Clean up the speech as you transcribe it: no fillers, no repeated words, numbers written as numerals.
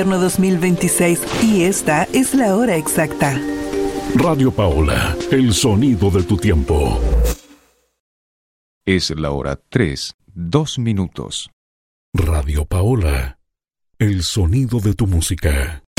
2026 y esta es la hora exacta. Radio Paola, el sonido de tu tiempo. Es la hora 3:02. Radio Paola, el sonido de tu música.